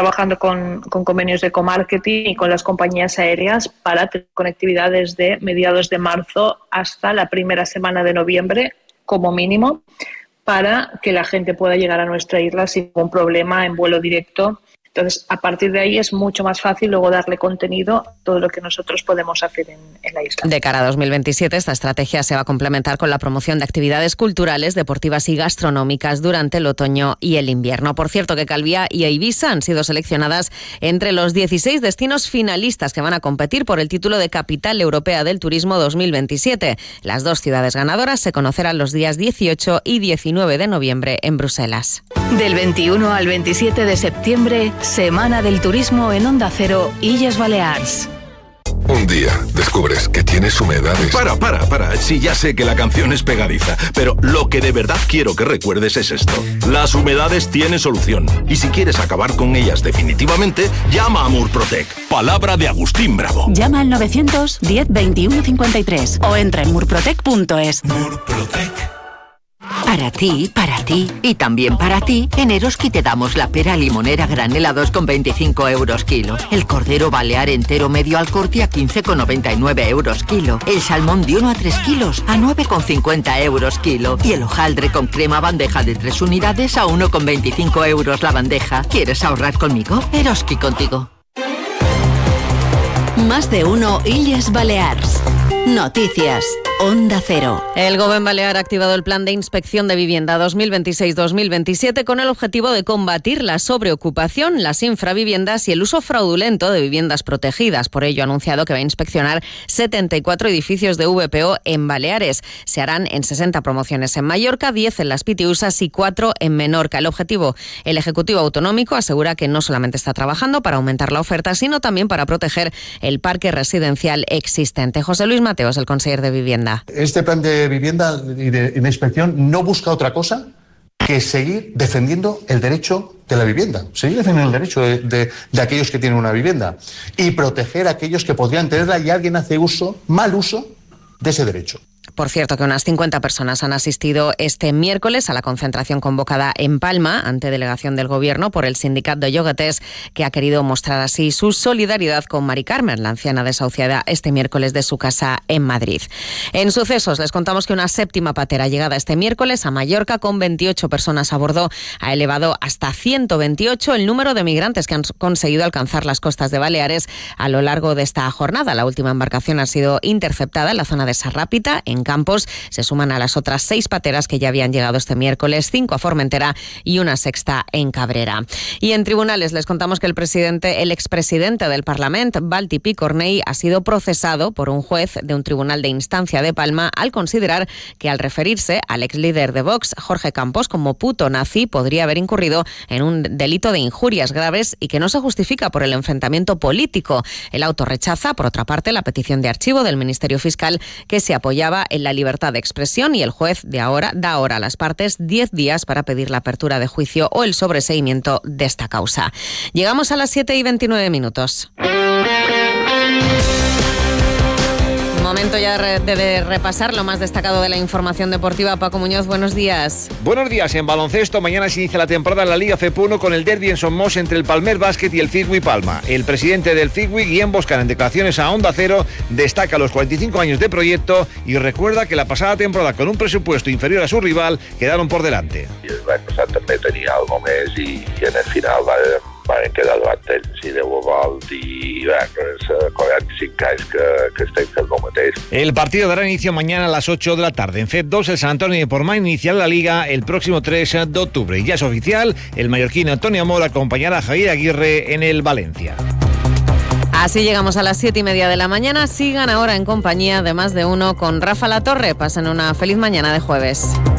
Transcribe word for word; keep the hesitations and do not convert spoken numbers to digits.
trabajando con, con convenios de comarketing y con las compañías aéreas para tener conectividad desde mediados de marzo hasta la primera semana de noviembre, como mínimo, para que la gente pueda llegar a nuestra isla sin ningún problema en vuelo directo. Entonces, a partir de ahí es mucho más fácil luego darle contenido a todo lo que nosotros podemos hacer en, en la isla. De cara a dos mil veintisiete, esta estrategia se va a complementar con la promoción de actividades culturales, deportivas y gastronómicas durante el otoño y el invierno. Por cierto, que Calviá y Eivissa han sido seleccionadas entre los dieciséis destinos finalistas que van a competir por el título de Capital Europea del Turismo dos mil veintisiete. Las dos ciudades ganadoras se conocerán los días dieciocho y diecinueve de noviembre en Bruselas. Del veintiuno al veintisiete de septiembre, Semana del Turismo en Onda Cero, Illes Balears. Un día descubres que tienes humedades. Para, para, para. Sí, ya sé que la canción es pegadiza, pero lo que de verdad quiero que recuerdes es esto. Las humedades tienen solución. Y si quieres acabar con ellas definitivamente, llama a Murprotec. Palabra de Agustín Bravo. Llama al novecientos diez veintiuno cincuenta y tres o entra en murprotec punto es. Murprotec. Para ti, para ti y también para ti, en Eroski te damos la pera limonera granela dos con veinticinco euros kilo, el cordero balear entero medio al corte a quince con noventa y nueve euros kilo, el salmón de uno a tres kilos a nueve con cincuenta euros kilo y el hojaldre con crema bandeja de tres unidades a uno con veinticinco euros la bandeja. ¿Quieres ahorrar conmigo? Eroski contigo. Más de uno Illes Balears. Noticias. Onda Cero. El Gobierno Balear ha activado el Plan de Inspección de Vivienda dos mil veintiséis dos mil veintisiete con el objetivo de combatir la sobreocupación, las infraviviendas y el uso fraudulento de viviendas protegidas. Por ello ha anunciado que va a inspeccionar setenta y cuatro edificios de V P O en Baleares. Se harán en sesenta promociones en Mallorca, diez en las Pitiusas y cuatro en Menorca. El objetivo, el Ejecutivo Autonómico asegura que no solamente está trabajando para aumentar la oferta, sino también para proteger el parque residencial existente. José Luis Mateos, el consejero de Vivienda. Este plan de vivienda y de, de inspección no busca otra cosa que seguir defendiendo el derecho de la vivienda, seguir defendiendo el derecho de, de, de aquellos que tienen una vivienda y proteger a aquellos que podrían tenerla y alguien hace uso, mal uso de ese derecho. Por cierto, que unas cincuenta personas han asistido este miércoles a la concentración convocada en Palma ante delegación del Gobierno por el sindicato de llogatés, que ha querido mostrar así su solidaridad con Mari Carmen, la anciana desahuciada este miércoles de su casa en Madrid. En sucesos, les contamos que una séptima patera llegada este miércoles a Mallorca con veintiocho personas a bordo ha elevado hasta ciento veintiocho el número de migrantes que han conseguido alcanzar las costas de Baleares a lo largo de esta jornada. La última embarcación ha sido interceptada en la zona de Sarrápita, en Campos. Se suman a las otras seis pateras que ya habían llegado este miércoles, cinco a Formentera y una sexta en Cabrera. Y en tribunales les contamos que el presidente, el expresidente del Parlamento, Balti Picornell, ha sido procesado por un juez de un tribunal de instancia de Palma al considerar que al referirse al ex líder de Vox, Jorge Campos, como puto nazi, podría haber incurrido en un delito de injurias graves y que no se justifica por el enfrentamiento político. El auto rechaza, por otra parte, la petición de archivo del Ministerio Fiscal que se apoyaba en la libertad de expresión, y el juez de ahora da ahora a las partes diez días para pedir la apertura de juicio o el sobreseimiento de esta causa. Llegamos a las siete y veintinueve minutos. Momento ya de repasar lo más destacado de la información deportiva. Paco Muñoz, buenos días. Buenos días. En baloncesto, mañana se inicia la temporada en la Liga F E P uno con el derbi en Somos entre el Palmer Basket y el Figui Palma. El presidente del Figui, Guillem Boscan, en declaraciones a Onda Cero, destaca los cuarenta y cinco años de proyecto y recuerda que la pasada temporada, con un presupuesto inferior a su rival, quedaron por delante. I l'any passat també tenia algo més i, i en el final va, van quedar davant ells i deu gols i bé, quaranta i cinc anys que, que estem fent el mateix. El partido dará inicio mañana a las ocho de la tarde. En F E P dos, el San Antonio de Portmany iniciará la Liga el próximo tres de octubre. Y ya es oficial, el mallorquín Antonio Amor acompañará a Javier Aguirre en el Valencia. Así llegamos a las siete y media de la mañana. Sigan ahora en compañía de Más de Uno con Rafa Latorre. Pasen una feliz mañana de jueves.